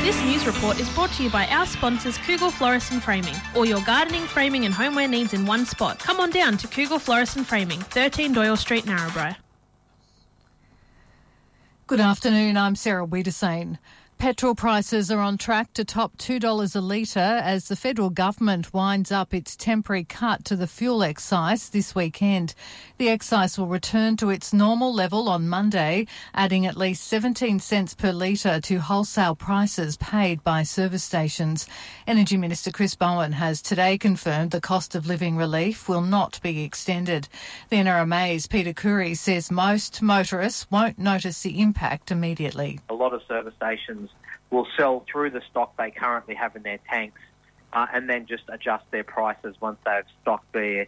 This news report is brought to you by our sponsors Kugel Florist and Framing. All your gardening, framing and homeware needs in one spot. Come on down to Kugel Florist and Framing, 13 Doyle Street, Narrabri. Good afternoon, I'm Sarah Wiedersane. Petrol prices are on track to top $2 a litre as the federal government winds up its temporary cut to the fuel excise this weekend. The excise will return to its normal level on Monday, adding at least 17 cents per litre to wholesale prices paid by service stations. Energy Minister Chris Bowen has today confirmed the cost of living relief will not be extended. The NRMA's Peter Curry says most motorists won't notice the impact immediately. A lot of service stations will sell through the stock they currently have in their tanks and then just adjust their prices once they've stocked their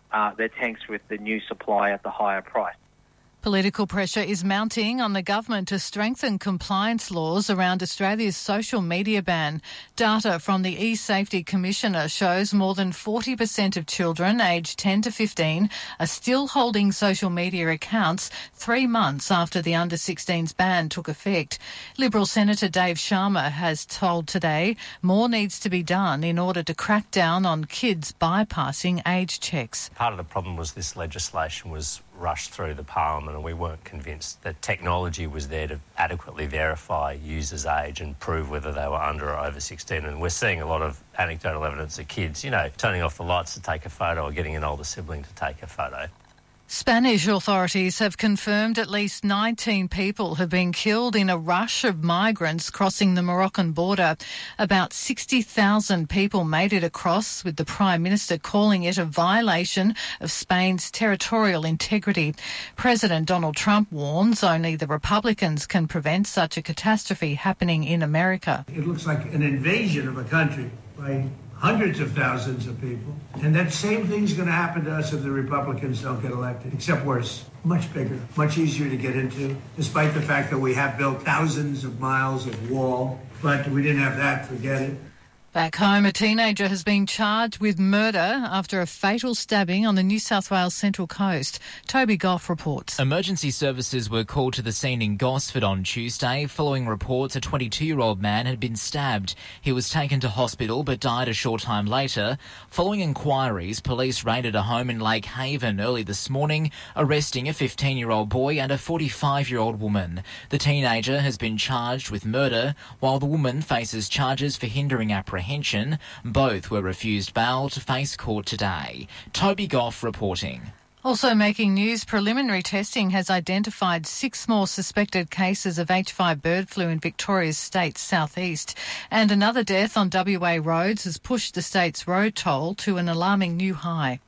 tanks with the new supply at the higher price. Political pressure is mounting on the government to strengthen compliance laws around Australia's social media ban. Data from the E-Safety Commissioner shows more than 40% of children aged 10 to 15 are still holding social media accounts 3 months after the under-16s ban took effect. Liberal Senator Dave Sharma has told Today more needs to be done in order to crack down on kids bypassing age checks. Part of the problem was this legislation was rushed through the parliament and we weren't convinced that technology was there to adequately verify users' age and prove whether they were under or over 16. And we're seeing a lot of anecdotal evidence of kids, turning off the lights to take a photo or getting an older sibling to take a photo. Spanish authorities have confirmed at least 19 people have been killed in a rush of migrants crossing the Moroccan border. About 60,000 people made it across, with the Prime Minister calling it a violation of Spain's territorial integrity. President Donald Trump warns only the Republicans can prevent such a catastrophe happening in America. It looks like an invasion of a country by hundreds of thousands of people. And that same thing's going to happen to us if the Republicans don't get elected, except worse. Much bigger, much easier to get into, despite the fact that we have built thousands of miles of wall. But we didn't have that, forget it. Back home, a teenager has been charged with murder after a fatal stabbing on the New South Wales Central Coast. Toby Goff reports. Emergency services were called to the scene in Gosford on Tuesday following reports a 22-year-old man had been stabbed. He was taken to hospital but died a short time later. Following inquiries, police raided a home in Lake Haven early this morning, arresting a 15-year-old boy and a 45-year-old woman. The teenager has been charged with murder, while the woman faces charges for hindering apprehension. Both were refused bail to face court today. Toby Goff reporting. Also making news, preliminary testing has identified 6 more suspected cases of H5 bird flu in Victoria's state southeast. And another death on WA roads has pushed the state's road toll to an alarming new high.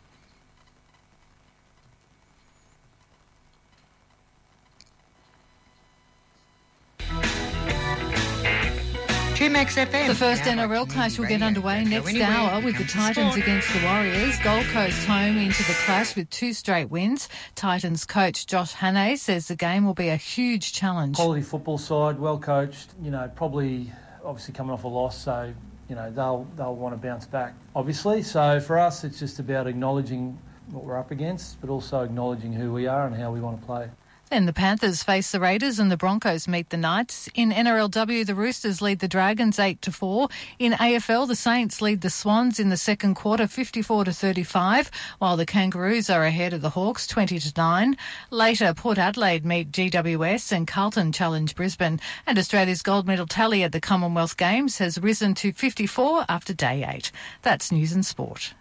The first NRL clash will get underway next hour with the Titans against the Warriors. Gold Coast home into the clash with 2 straight wins. Titans coach Josh Hannay says the game will be a huge challenge. Quality football side, well coached, probably obviously coming off a loss, so they'll want to bounce back, obviously. So for us, it's just about acknowledging what we're up against, but also acknowledging who we are and how we want to play. Then the Panthers face the Raiders and the Broncos meet the Knights. In NRLW, the Roosters lead the Dragons 8-4. In AFL, the Saints lead the Swans in the second quarter 54-35, while the Kangaroos are ahead of the Hawks 20-9. Later, Port Adelaide meet GWS and Carlton challenge Brisbane. And Australia's gold medal tally at the Commonwealth Games has risen to 54 after day 8. That's News and Sport.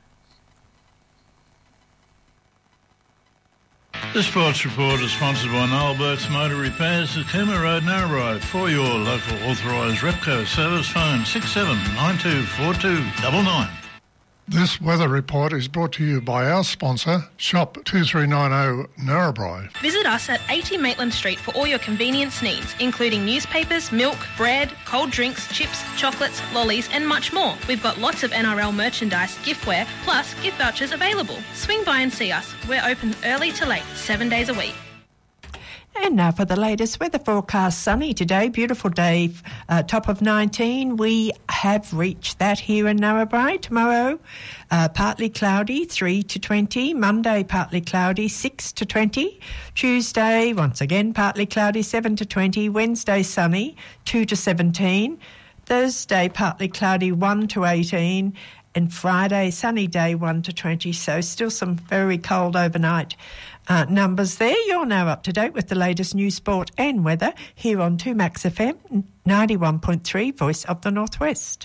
The Sports Report is sponsored by Noel Burke's Motor Repairs at Cooma Road, Narrabri. For your local authorised Repco service, phone 67924299. This weather report is brought to you by our sponsor, Shop 2390 Narrabri. Visit us at 80 Maitland Street for all your convenience needs, including newspapers, milk, bread, cold drinks, chips, chocolates, lollies and much more. We've got lots of NRL merchandise, giftware, plus gift vouchers available. Swing by and see us. We're open early to late, 7 days a week. And now for the latest weather forecast. Sunny today, beautiful day, top of 19. We have reached that here in Narrabri. Tomorrow, partly cloudy, 3 to 20. Monday, partly cloudy, 6 to 20. Tuesday, once again, partly cloudy, 7 to 20. Wednesday, sunny, 2 to 17. Thursday, partly cloudy, 1 to 18. And Friday, sunny day, 1 to 20. So still some very cold overnight numbers there. You're now up to date with the latest news, sport and weather here on 2Max FM 91.3, Voice of the Northwest.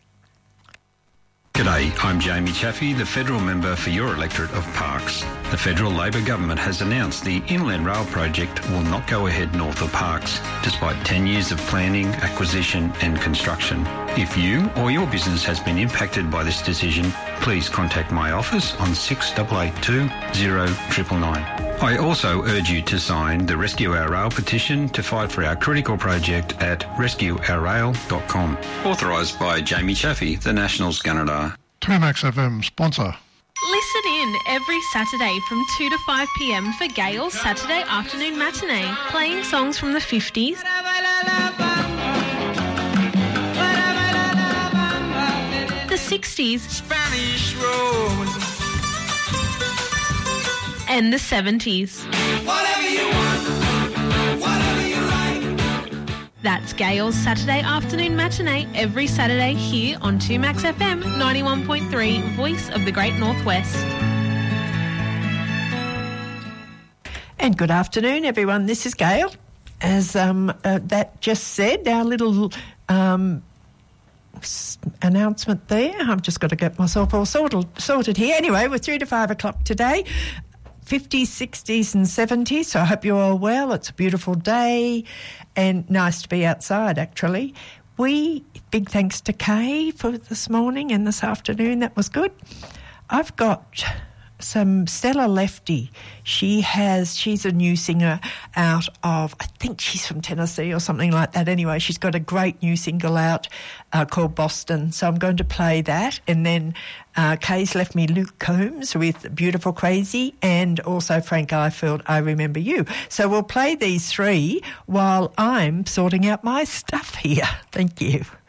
G'day, I'm Jamie Chaffey, the federal member for your electorate of Parkes. The federal Labor government has announced the Inland Rail project will not go ahead north of Parkes, despite 10 years of planning, acquisition and construction. If you or your business has been impacted by this decision, please contact my office on 6882 0999. I also urge you to sign the Rescue Our Rail petition to fight for our critical project at rescueourrail.com. Authorised by Jamie Chaffey, the Nationals Gunnedah. 2Max FM sponsor. Listen in every Saturday from 2 to 5 p.m. for Gail's Saturday Afternoon Matinee, playing songs from the 50s, the 60s, Spanish Road, and the 70s. Whatever you want, whatever you like. That's Gail's Saturday Afternoon Matinee every Saturday here on 2Max FM 91.3, Voice of the Great Northwest. And good afternoon, everyone. This is Gail. As that just said, our little announcement there. I've just got to get myself all sorted here. Anyway, we're 3 to 5 o'clock today. 50s, 60s and 70s, so I hope you're all well. It's a beautiful day and nice to be outside, actually. Big thanks to Kay for this morning and this afternoon. That was good. I've got some Stella Lefty. She's a new singer out of, I think she's from Tennessee or something like that. Anyway, she's got a great new single out called Boston. So I'm going to play that. And then Kay's left me Luke Combs with Beautiful Crazy and also Frank Ifield, I Remember You. So we'll play these three while I'm sorting out my stuff here. Thank you.